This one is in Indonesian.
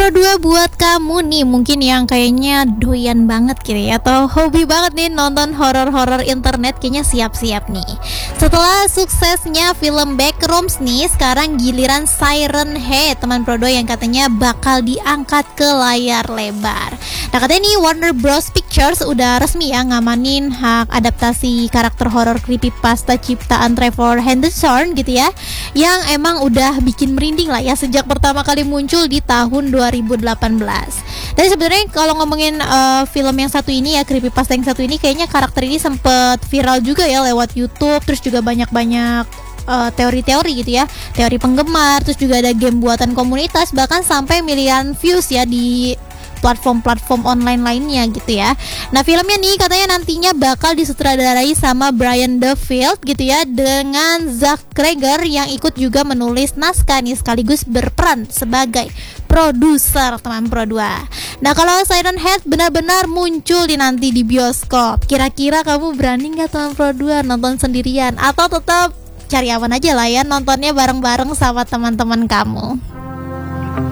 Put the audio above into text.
Pro 2 buat kamu nih mungkin yang kayaknya doyan banget gitu ya, atau hobi banget nih nonton horor-horor internet, kayaknya siap-siap nih. Setelah suksesnya film Backrooms nih, sekarang giliran Siren Head teman Pro 2 yang katanya bakal diangkat ke layar lebar. Nah katanya nih Warner Bros Pictures udah resmi ya ngamanin hak adaptasi karakter horor creepypasta ciptaan Trevor Henderson gitu ya, yang emang udah bikin merinding lah ya sejak pertama kali muncul di tahun 2018. Dan sebenarnya kalau ngomongin film yang satu ini ya, creepypasta yang satu ini, kayaknya karakter ini sempet viral juga ya lewat YouTube, terus juga banyak-banyak teori-teori gitu ya, teori penggemar, terus juga ada game buatan komunitas, bahkan sampai miliaran views ya di platform-platform online lainnya gitu ya. Nah filmnya nih katanya nantinya bakal disutradarai sama Brian De Field gitu ya, dengan Zach Cregger yang ikut juga menulis naskah nih sekaligus berperan sebagai produser teman Pro 2. Nah kalau Siren Head benar-benar muncul nanti di bioskop, kira-kira kamu berani nggak teman Pro 2 nonton sendirian, atau tetap cari aman aja lah ya nontonnya bareng-bareng sama teman-teman kamu?